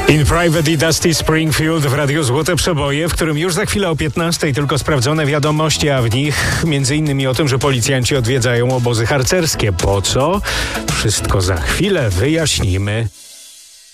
In Private i Dusty Springfield w Radiu Złote Przeboje, w którym już za chwilę o 15:00 tylko sprawdzone wiadomości, a w nich m.in. o tym, że policjanci odwiedzają obozy harcerskie. Po co? Wszystko za chwilę wyjaśnimy.